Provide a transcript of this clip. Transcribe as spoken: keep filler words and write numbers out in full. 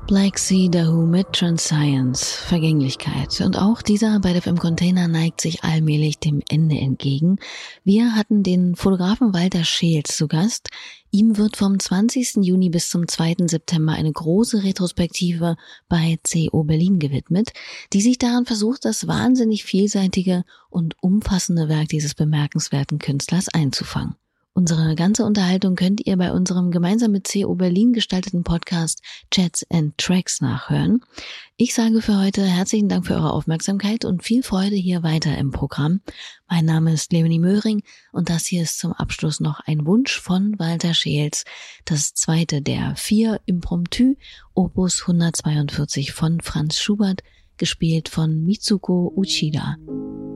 Black Sea Dahu mit Transscience, Vergänglichkeit. Und auch dieser bei F M Container neigt sich allmählich dem Ende entgegen. Wir hatten den Fotografen Walter Scheels zu Gast. Ihm wird vom zwanzigsten Juni bis zum zweiten September eine große Retrospektive bei C O Berlin gewidmet, die sich daran versucht, das wahnsinnig vielseitige und umfassende Werk dieses bemerkenswerten Künstlers einzufangen. Unsere ganze Unterhaltung könnt ihr bei unserem gemeinsam mit C O Berlin gestalteten Podcast Chats and Tracks nachhören. Ich sage für heute herzlichen Dank für eure Aufmerksamkeit und viel Freude hier weiter im Programm. Mein Name ist Leonie Möhring und das hier ist zum Abschluss noch ein Wunsch von Walter Scheels, das zweite der vier Impromptu, Opus hundertzweiundvierzig von Franz Schubert, gespielt von Mitsuko Uchida.